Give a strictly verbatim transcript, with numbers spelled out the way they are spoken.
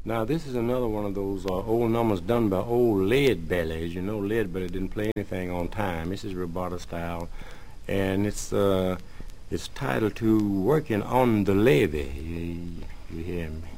Now this is another one of those uh, old numbers done by old Lead Bellies. You know, Lead Belly didn't play anything on time. This is rubato style, and it's uh, it's titled to "Working on the Levee." You, you hear me?